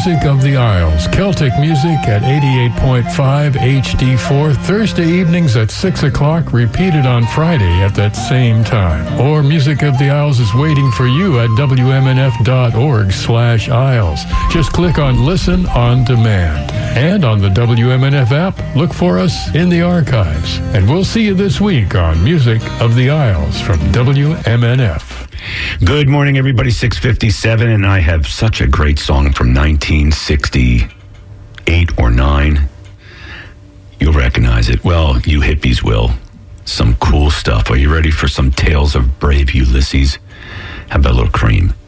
Music of the Isles, Celtic music at 88.5 HD4, Thursday evenings at 6 o'clock, repeated on Friday at that same time. Or Music of the Isles is waiting for you at WMNF.org/Isles. Just click on Listen on Demand. And on the WMNF app, look for us in the archives. And we'll see you this week on Music of the Isles from WMNF. Good morning, everybody. 6:57, and I have such a great song from 1968 or 9. You'll recognize it. Well, you hippies will. Some cool stuff. Are you ready for some tales of brave Ulysses? How about a little Cream?